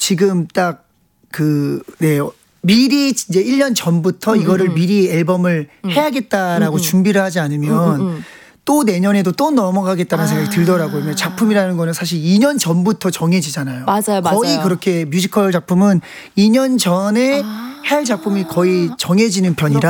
지금 딱 미리 이제 1년 전부터 이거를 미리 앨범을 해야겠다라고 준비를 하지 않으면 또 내년에도 또 넘어가겠다는 생각이 들더라고요. 작품이라는 거는 사실 2년 전부터 정해지잖아요. 맞아요. 거의 그렇게 뮤지컬 작품은 2년 전에 할 작품이 거의 정해지는 편이라